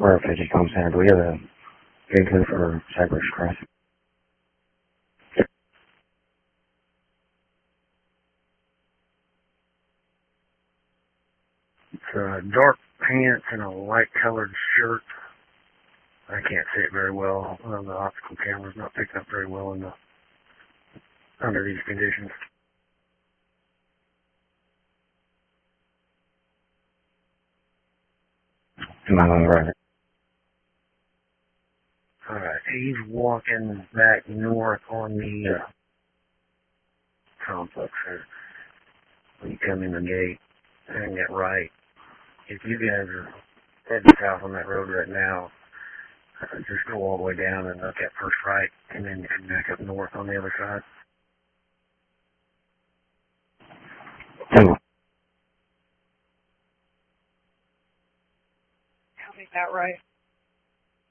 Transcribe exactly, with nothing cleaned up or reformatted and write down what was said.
We're at Fidget Home Center. Do we have a gate code for Cypress Crossing? It's uh, dark pants and a light colored shirt. I can't see it very well. Uh, the optical camera's not picking up very well in the under these conditions. Am I on the right? Alright, he's walking back north on the uh, complex there. When you come in the gate, hang that right. If you guys are heading south on that road right now, uh, just go all the way down and look at first right, and then come back up north on the other side. Ten. Copy that right.